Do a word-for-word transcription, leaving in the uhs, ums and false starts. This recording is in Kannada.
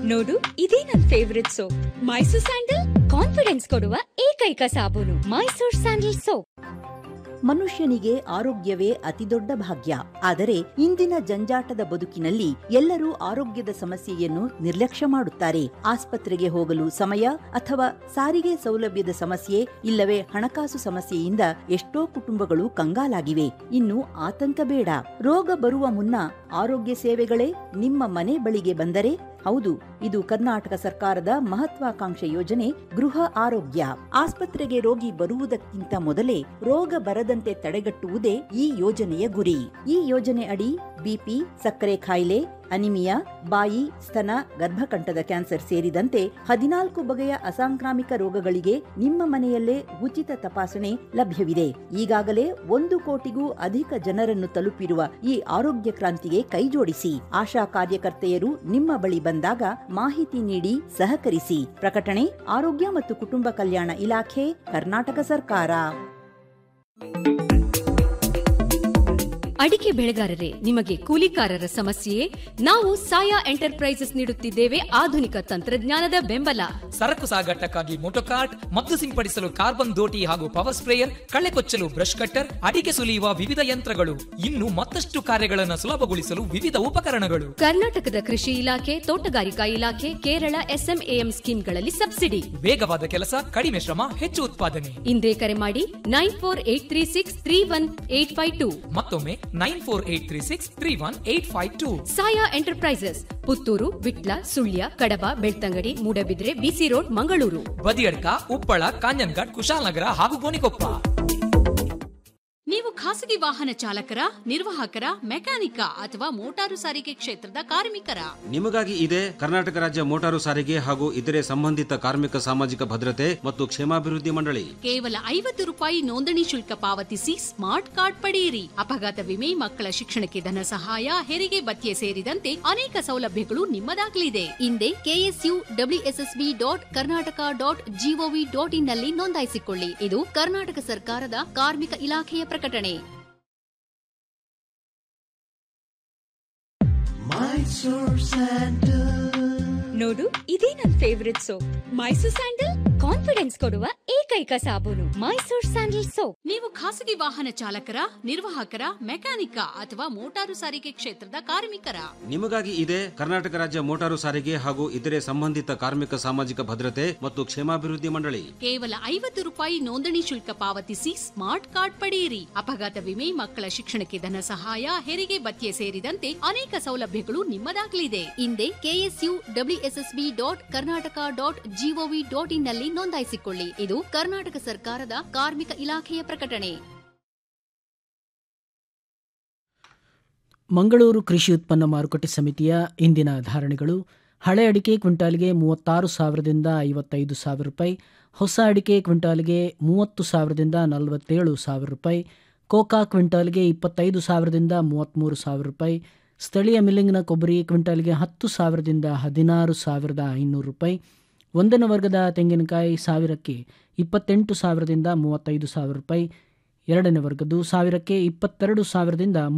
ನೋಡು, ಇದೇ ನನ್ favourite soap Mysore sandal. Confidence ಕೊಡುವ ಏಕೈಕ ಸಾಬೂನು ಮೈಸೂರ್ ಸ್ಯಾಂಡಲ್ ಸೋಪ್. ಮನುಷ್ಯನಿಗೆ ಆರೋಗ್ಯವೇ ಅತಿದೊಡ್ಡ ಭಾಗ್ಯ. ಆದರೆ ಇಂದಿನ ಜಂಜಾಟದ ಬದುಕಿನಲ್ಲಿ ಎಲ್ಲರೂ ಆರೋಗ್ಯದ ಸಮಸ್ಯೆಯನ್ನು ನಿರ್ಲಕ್ಷ್ಯ ಮಾಡುತ್ತಾರೆ. ಆಸ್ಪತ್ರೆಗೆ ಹೋಗಲು ಸಮಯ ಅಥವಾ ಸಾರಿಗೆ ಸೌಲಭ್ಯದ ಸಮಸ್ಯೆ ಇಲ್ಲವೇ ಹಣಕಾಸು ಸಮಸ್ಯೆಯಿಂದ ಎಷ್ಟೋ ಕುಟುಂಬಗಳು ಕಂಗಾಲಾಗಿವೆ. ಇನ್ನು ಆತಂಕ ಬೇಡ. ರೋಗ ಬರುವ ಮುನ್ನ ಆರೋಗ್ಯ ಸೇವೆಗಳೇ ನಿಮ್ಮ ಮನೆ ಬಳಿಗೆ ಬಂದರೆ, ಹೌದು, ಇದು ಕರ್ನಾಟಕ ಸರ್ಕಾರದ ಮಹತ್ವಾಕಾಂಕ್ಷೆ ಯೋಜನೆ ಗೃಹ ಆರೋಗ್ಯ. ಆಸ್ಪತ್ರೆಗೆ ರೋಗಿ ಬರುವುದಕ್ಕಿಂತ ಮೊದಲೇ ರೋಗ ಬರದಂತೆ ತಡೆಗಟ್ಟುವುದೇ ಈ ಯೋಜನೆಯ ಗುರಿ. ಈ ಯೋಜನೆ ಅಡಿ ಬಿಪಿ, ಸಕ್ಕರೆ ಕಾಯಿಲೆ, ಅನಿಮಿಯಾ, ಬಾಯಿ, ಸ್ತನ, ಗರ್ಭಕಂಠದ ಕ್ಯಾನ್ಸರ್ ಸೇರಿದಂತೆ ಹದಿನಾಲ್ಕು ಬಗೆಯ ಅಸಾಂಕ್ರಾಮಿಕ ರೋಗಗಳಿಗೆ ನಿಮ್ಮ ಮನೆಯಲ್ಲೇ ಉಚಿತ ತಪಾಸಣೆ ಲಭ್ಯವಿದೆ. ಈಗಾಗಲೇ ಒಂದು ಕೋಟಿಗೂ ಅಧಿಕ ಜನರನ್ನು ತಲುಪಿರುವ ಈ ಆರೋಗ್ಯ ಕ್ರಾಂತಿಗೆ ಕೈಜೋಡಿಸಿ. ಆಶಾ ಕಾರ್ಯಕರ್ತೆಯರು ನಿಮ್ಮ ಬಳಿ ಬಂದಾಗ ಮಾಹಿತಿ ನೀಡಿ ಸಹಕರಿಸಿ. ಪ್ರಕಟಣೆ ಆರೋಗ್ಯ ಮತ್ತು ಕುಟುಂಬ ಕಲ್ಯಾಣ ಇಲಾಖೆ, ಕರ್ನಾಟಕ ಸರ್ಕಾರ. ಅಡಿಕೆ ಬೆಳೆಗಾರರೇ, ನಿಮಗೆ ಕೂಲಿಕಾರರ ಸಮಸ್ಯೆಯೇ? ನಾವು ಸಾಯಾ ಎಂಟರ್ಪ್ರೈಸಸ್ ನೀಡುತ್ತಿದ್ದೇವೆ ಆಧುನಿಕ ತಂತ್ರಜ್ಞಾನದ ಬೆಂಬಲ. ಸರಕು ಸಾಗಾಟಕ್ಕಾಗಿ ಮೋಟೋಕಾರ್ಟ್, ಮದ್ದು ಸಿಂಪಡಿಸಲು ಕಾರ್ಬನ್ ದೋಟಿ ಹಾಗೂ ಪವರ್ ಸ್ಪ್ರೇಯರ್, ಕಳೆ ಕೊಚ್ಚಲು ಬ್ರಷ್ ಕಟ್ಟರ್, ಅಡಿಕೆ ಸುಲಿಯುವ ವಿವಿಧ ಯಂತ್ರಗಳು, ಇನ್ನು ಮತ್ತಷ್ಟು ಕಾರ್ಯಗಳನ್ನು ಸುಲಭಗೊಳಿಸಲು ವಿವಿಧ ಉಪಕರಣಗಳು. ಕರ್ನಾಟಕದ ಕೃಷಿ ಇಲಾಖೆ, ತೋಟಗಾರಿಕಾ ಇಲಾಖೆ, ಕೇರಳ ಎಸ್ಎಂಎಎಂ ಸ್ಕೀಮ್ಗಳಲ್ಲಿ ಸಬ್ಸಿಡಿ. ವೇಗವಾದ ಕೆಲಸ, ಕಡಿಮೆ ಶ್ರಮ, ಹೆಚ್ಚು ಉತ್ಪಾದನೆ. ಇಂದೇ ಕರೆ ಮಾಡಿ nine four eight three six three one eight five two. ಮತ್ತೊಮ್ಮೆ nine four eight three six three one eight five two. Saya enterprises, Puttur, Vitla, Sullia, ಕಡಬ, ಬೆಳ್ತಂಗಡಿ, ಮೂಡಬಿದ್ರೆ, ಬಿಸಿ ರೋಡ್, ಮಂಗಳೂರು. ಬದಿಯಡ್ಕ, ಉಪ್ಪಳ, ಕಾಂಜನ್ಘಾಟ್, ಕುಶಾಲನಗರ ಹಾಗೂ ಗೋಣಿಕೊಪ್ಪ. ನೀವು ಖಾಸಗಿ ವಾಹನ ಚಾಲಕರ, ನಿರ್ವಾಹಕರ, ಮೆಕ್ಯಾನಿಕ ಅಥವಾ ಮೋಟಾರು ಸಾರಿಗೆ ಕ್ಷೇತ್ರದ ಕಾರ್ಮಿಕರ? ನಿಮಗಾಗಿ ಇದೆ ಕರ್ನಾಟಕ ರಾಜ್ಯ ಮೋಟಾರು ಸಾರಿಗೆ ಹಾಗೂ ಇತರೆ ಸಂಬಂಧಿತ ಕಾರ್ಮಿಕ ಸಾಮಾಜಿಕ ಭದ್ರತೆ ಮತ್ತು ಕ್ಷೇಮಾಭಿವೃದ್ಧಿ ಮಂಡಳಿ. ಕೇವಲ ಐವತ್ತು ರೂಪಾಯಿ ನೋಂದಣಿ ಶುಲ್ಕ ಪಾವತಿಸಿ ಸ್ಮಾರ್ಟ್ ಕಾರ್ಡ್ ಪಡೆಯಿರಿ. ಅಪಘಾತ ವಿಮೆ, ಮಕ್ಕಳ ಶಿಕ್ಷಣಕ್ಕೆ ಧನ ಸಹಾಯ, ಹೆರಿಗೆ ಭತ್ಯೆ ಸೇರಿದಂತೆ ಅನೇಕ ಸೌಲಭ್ಯಗಳು ನಿಮ್ಮದಾಗಲಿದೆ. ಹಿಂದೆ KSU WSSB dot Karnataka dot gov dot in ನಲ್ಲಿ ನೋಂದಾಯಿಸಿಕೊಳ್ಳಿ. ಇದು ಕರ್ನಾಟಕ ಸರ್ಕಾರದ ಕಾರ್ಮಿಕ ಇಲಾಖೆಯ ಪ್ರಕಟಣೆ. ನೋಡು, ಇದೇ ನನ್ favourite soap Mysore sandal. Confidence ಕೊಡುವ ಏಕೈಕ ಸಾಬೂನು ಮೈಸೂರ್ ಸ್ಯಾಂಡಲ್ ಸೋಪ್. ನೀವು ಖಾಸಗಿ ವಾಹನ ಚಾಲಕರ, ನಿರ್ವಾಹಕರ, ಮೆಕ್ಯಾನಿಕ ಅಥವಾ ಮೋಟಾರು ಸಾರಿಗೆ ಕ್ಷೇತ್ರದ ಕಾರ್ಮಿಕರ? ನಿಮಗಾಗಿ ಇದೆ ಕರ್ನಾಟಕ ರಾಜ್ಯ ಮೋಟಾರು ಸಾರಿಗೆ ಹಾಗೂ ಇತರೆ ಸಂಬಂಧಿತ ಕಾರ್ಮಿಕ ಸಾಮಾಜಿಕ ಭದ್ರತೆ ಮತ್ತು ಕ್ಷೇಮಾಭಿವೃದ್ಧಿ ಮಂಡಳಿ. ಕೇವಲ ಐವತ್ತು ರೂಪಾಯಿ ನೋಂದಣಿ ಶುಲ್ಕ ಪಾವತಿಸಿ ಸ್ಮಾರ್ಟ್ ಕಾರ್ಡ್ ಪಡೆಯಿರಿ. ಅಪಘಾತ ವಿಮೆ, ಮಕ್ಕಳ ಶಿಕ್ಷಣಕ್ಕೆ ಧನ ಸಹಾಯ, ಹೆರಿಗೆ ಭತ್ಯೆ ಸೇರಿದಂತೆ ಅನೇಕ ಸೌಲಭ್ಯಗಳು ನಿಮ್ಮದಾಗಲಿದೆ. ಹಿಂದೆ KSU WSSB dot Karnataka dot gov dot in ನಲ್ಲಿ ನೋಂದಾಯಿಸಿಕೊಳ್ಳಿ. ಇದು ಕರ್ನಾಟಕ ಸರ್ಕಾರದ ಕಾರ್ಮಿಕ ಇಲಾಖೆಯ ಪ್ರಕಟಣೆ. ಮಂಗಳೂರು ಕೃಷಿ ಉತ್ಪನ್ನ ಮಾರುಕಟ್ಟೆ ಸಮಿತಿಯ ಇಂದಿನ ಧಾರಣೆಗಳು: ಹಳೆ ಅಡಿಕೆ ಕ್ವಿಂಟಾಲ್ಗೆ ಮೂವತ್ತಾರು ಸಾವಿರದಿಂದ ಐವತ್ತೈದು ಸಾವಿರ ರೂಪಾಯಿ, ಹೊಸ ಅಡಿಕೆ ಕ್ವಿಂಟಾಲ್ಗೆ ಮೂವತ್ತು ಸಾವಿರದಿಂದ ನಲವತ್ತೇಳು ಸಾವಿರ ರೂಪಾಯಿ, ಕೋಕಾ ಕ್ವಿಂಟಾಲ್ಗೆ ಇಪ್ಪತ್ತೈದು ಸಾವಿರದಿಂದ ಮೂವತ್ತ್ಮೂರು ಸಾವಿರ ರೂಪಾಯಿ, ಸ್ಥಳೀಯ ಮಿಲ್ಲಿಂಗ್ನ ಕೊಬ್ಬರಿ ಕ್ವಿಂಟಾಲ್ಗೆ ಹತ್ತು ಸಾವಿರದಿಂದ ಹದಿನಾರು ಸಾವಿರದ ಐನೂರು ರೂಪಾಯಿ, ಒಂದನೇ ವರ್ಗದ ತೆಂಗಿನಕಾಯಿ ಸಾವಿರಕ್ಕೆ ಇಪ್ಪತ್ತೆಂಟು ಸಾವಿರದಿಂದ ಮೂವತ್ತೈದು ಸಾವಿರ ರೂಪಾಯಿ, ಎರಡನೇ ವರ್ಗದ್ದು ಸಾವಿರಕ್ಕೆ ಇಪ್ಪತ್ತೆರಡು ಸಾವಿರದಿಂದ